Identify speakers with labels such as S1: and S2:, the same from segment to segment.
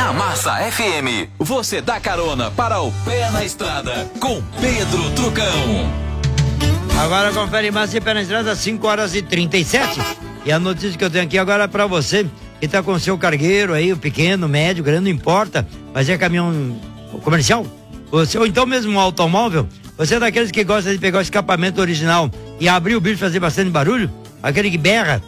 S1: Na Massa FM, você dá carona para o Pé na Estrada com Pedro Trucão.
S2: Agora confere mais Pé na Estrada, 5h37. E a notícia que eu tenho aqui agora é pra você que tá com o seu cargueiro aí, o pequeno, médio, grande, não importa, mas é caminhão comercial, você, ou então mesmo um automóvel, você é daqueles que gosta de pegar o escapamento original e abrir o bicho e fazer bastante barulho, aquele que berra,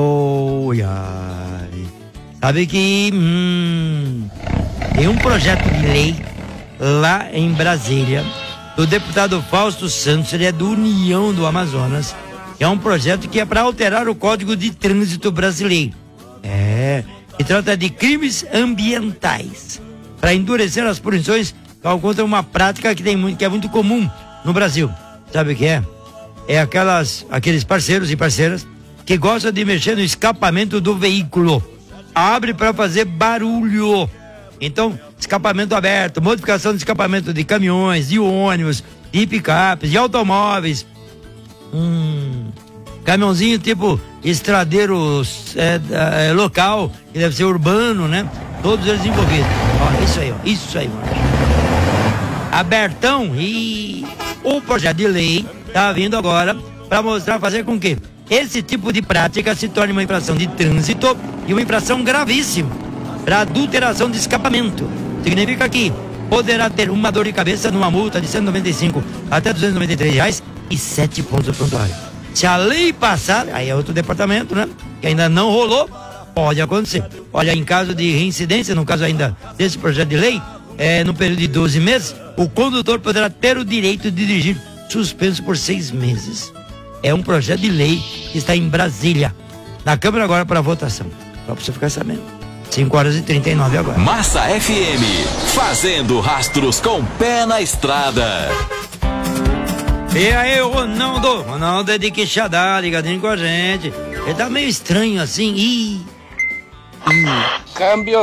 S2: ai, sabe que tem um projeto de lei lá em Brasília do deputado Fausto Santos, ele é do União do Amazonas. É um projeto que é para alterar o Código de Trânsito brasileiro. Que trata de crimes ambientais, para endurecer as punições contra uma prática que é muito comum no Brasil. Sabe o que é? É aqueles parceiros e parceiras que gostam de mexer no escapamento do veículo. Abre para fazer barulho. Então, escapamento aberto, modificação de escapamento de caminhões, de ônibus, de picapes, de automóveis. Caminhãozinho tipo estradeiro local, que deve ser urbano, né? Todos eles envolvidos. Isso aí, mano. Abertão, e o projeto de lei tá vindo agora para fazer com que esse tipo de prática se torne uma infração de trânsito e uma infração gravíssima para adulteração de escapamento. Significa que poderá ter uma dor de cabeça numa multa de R$195 até R$293 e 7 pontos prontuário. Se a lei passar, aí é outro departamento, né? Que ainda não rolou, pode acontecer. Olha, em caso de reincidência, no caso ainda desse projeto de lei, no período de 12 meses, o condutor poderá ter o direito de dirigir suspenso por 6 meses. É um projeto de lei que está em Brasília, na Câmara agora para votação. Só para você ficar sabendo. 5h39 agora.
S1: Massa FM, fazendo rastros com Pé na Estrada.
S2: E aí, Ronaldo é de Quixadá, ligadinho com a gente. Ele tá meio estranho assim,
S3: Câmbio.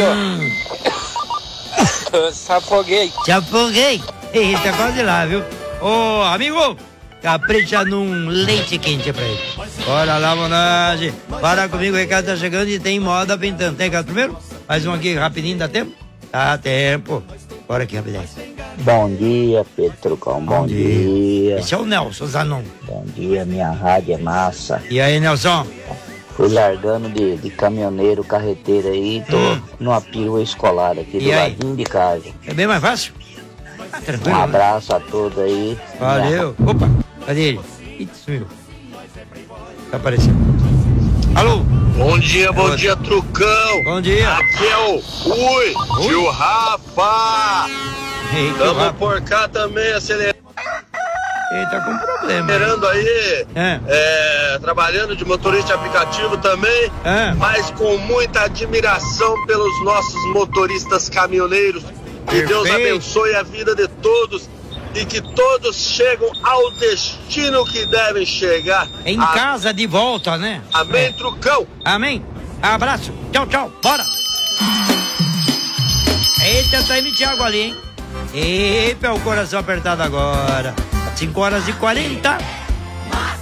S3: Se afoguei.
S2: Ele tá quase lá, viu? Ô, amigo, capricha num leite quente pra ele. Bora lá, Monage. Para comigo, o recado tá chegando e tem moda pintando. Tem recado primeiro? Mais um aqui rapidinho, dá tempo? Dá tempo. Bora aqui, rapidinho.
S4: Bom dia, Pedro Trucão, bom dia.
S2: Esse é o Nelson Zanon.
S4: Bom dia, minha rádio é massa.
S2: E aí, Nelson?
S4: Fui largando de caminhoneiro, carreteiro aí, tô numa perua escolar aqui do ladinho de casa.
S2: É bem mais fácil? Tranquilo.
S4: Um abraço a todos aí.
S2: Valeu. Opa, cadê ele? Ih, sumiu. Tá aparecendo. Alô?
S5: Bom dia, Trucão.
S2: Bom dia.
S5: Aqui é o tio Rafa. Tamo por cá também, acelerando.
S2: Ele tá com problema.
S5: Acelerando aí, trabalhando de motorista de aplicativo também, mas com muita admiração pelos nossos motoristas caminhoneiros. Que Deus abençoe a vida de todos e que todos chegam ao destino que devem chegar.
S2: Em casa de volta, né?
S5: Amém, Trucão.
S2: Amém. Abraço. Tchau. Bora. Eita, tá indo Thiago ali, hein? Eita, o coração apertado agora. 5h40.